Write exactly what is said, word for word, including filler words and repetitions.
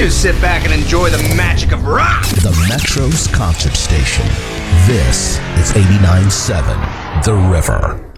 just sit back and enjoy the magic of rock. The Metro's concert station. This is eighty-nine point seven The River.